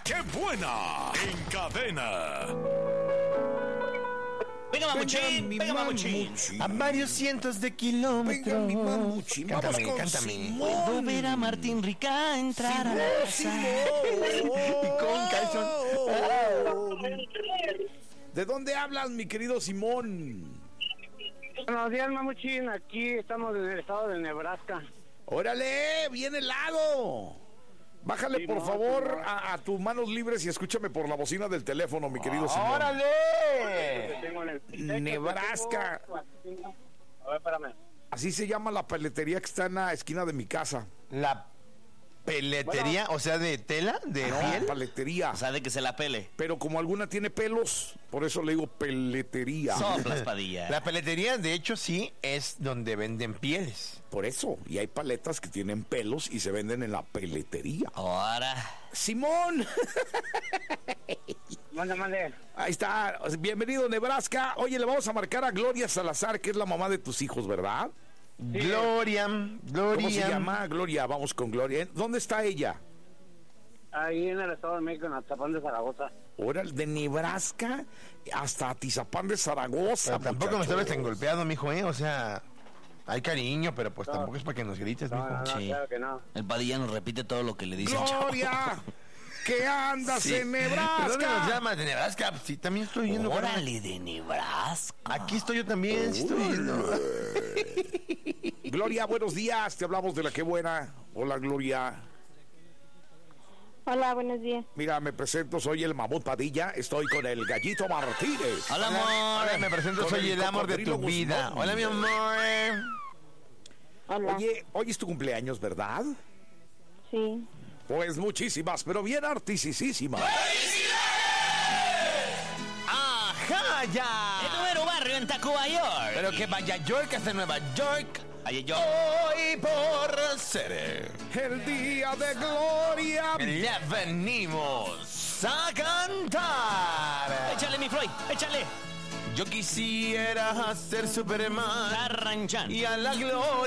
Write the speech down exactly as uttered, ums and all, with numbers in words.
qué buena! En cadena. Venga, mamuchín, mi venga, mamuchín. mamuchín. A varios cientos de kilómetros. Venga, mi mamuchín. Vamos Cántame, con cántame. Simón. Puedo ver a Martín Rica entrar a la casa. Simón. Y con calzón. ¿De dónde hablas, mi querido Simón? Buenos días, mamuchín. Aquí estamos en el estado de Nebraska. ¡Órale! ¡Bien helado! Bájale, Sí, por no, favor, sí, no. a, a tus manos libres y escúchame por la bocina del teléfono, mi querido Simón. ¡Órale! Tengo en el- Nebraska. A ver, espérame. Así se llama la paletería que está en la esquina de mi casa. La peletería, o sea, de tela, de No, piel. paletería. O sea, de que se la pele. Pero como alguna tiene pelos, por eso le digo peletería. Soplas, Padilla. La peletería, de hecho, sí, es donde venden pieles. Por eso. Y hay paletas que tienen pelos y se venden en la peletería. Ahora. Simón. Mande, mande. Ahí está. Bienvenido, Nebraska. Oye, le vamos a marcar a Gloria Salazar, que es la mamá de tus hijos, ¿verdad? Gloria, Gloria. ¿Cómo se llama? Gloria, vamos con Gloria. ¿Dónde está ella? Ahí en el estado de México, en Atapán de Zaragoza. Ahora, de Nebraska hasta Atizapán de Zaragoza. Pero tampoco me muchachos. estabas tan golpeado, mijo, ¿eh? O sea, hay cariño, pero pues No. tampoco es para que nos grites, No, mijo. no, no, Sí. claro que no. El Padilla nos repite todo lo que le dice. Gloria, que andas Sí. en ¿De dónde nos Nebraska? llamas? ¿De Nebraska? Pues sí, también estoy yendo. para- Órale, de Nebraska. Aquí estoy yo también, sí estoy yendo. Gloria, buenos días. Te hablamos de la que buena. Hola, Gloria. Hola, buenos días. Mira, me presento, soy el Mamut Padilla. Estoy con el Gallito Martínez. Hola, Hola, amor. hola, me presento, Con soy el el amor de tu cocodrilo vida. Guzmán. Hola, mi amor. Hola. Oye, hoy es tu cumpleaños, ¿verdad? Sí. Pues muchísimas, pero bien artisísimas. ¡Ajá, ya! De nuevo barrio en Tacuba, York. Pero que vaya York hasta Nueva York. Ahí yo. Hoy por ser. El día de gloria. Ya venimos a cantar. Échale, mi Floyd, échale. Yo quisiera ser Superman Arranchan. y a la gloria.